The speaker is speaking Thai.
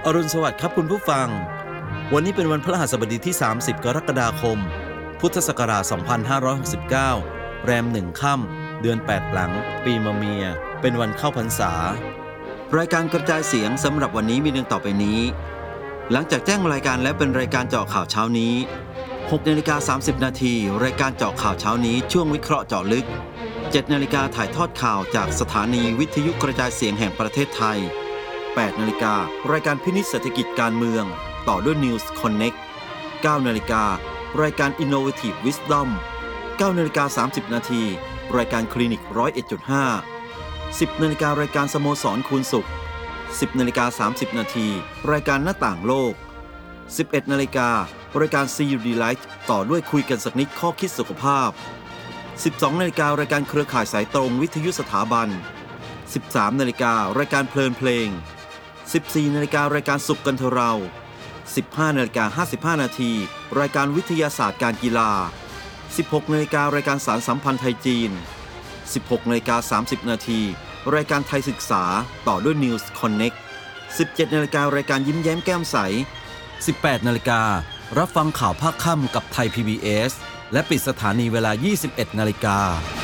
อรุณสวัสดิ์ครับคุณผู้ฟังวันนี้เป็นวันพฤหัสบดีที่30กรกฎาคมพุทธศักราช2569แรม1ค่ำเดือน8หลังปีมะเมียเป็นวันเข้าพรรษารายการกระจายเสียงสำหรับวันนี้มีดังต่อไปนี้หลังจากแจ้งรายการและเป็นรายการเจาะข่าวเช้านี้6:30 นาทีรายการเจาะข่าวเช้านี้ช่วงวิเคราะห์เจาะลึก7 นาฬิกาถ่ายทอดข่าวจากสถานีวิทยุกระจายเสียงแห่งประเทศไทย8 นาฬิการายการพินิจเศรษฐกิจการเมืองต่อด้วย News Connect 9 นาฬิการายการ Innovative Wisdom 9:30 นาทีรายการคลินิก 101.5 10 นาฬิการายการสโมสรคูณสุข 10:30 นาทีรายการหน้าต่างโลก 11 นาฬิการายการ CUD Light ต่อด้วยคุยกันสักนิดข้อคิดสุขภาพ 12 นาฬิการายการเครือข่ายสายตรงวิทยุสถาบัน 13 นาฬิการายการเพลินเพลง 14 นาฬิการายการสุขกันเถอะเรา 15:55 นาทีรายการวิทยาศาสตร์การกีฬา 16 นาฬิการายการสารสัมพันธ์ไทยจีน 16:30 นาทีรายการไทยศึกษาต่อด้วย News Connect 17 นาฬิการายการยิ้มแย้มแก้มใส 18 นาฬิการับฟังข่าวภาคค่ำกับไทย PBS และปิดสถานีเวลา 21 นาฬิกา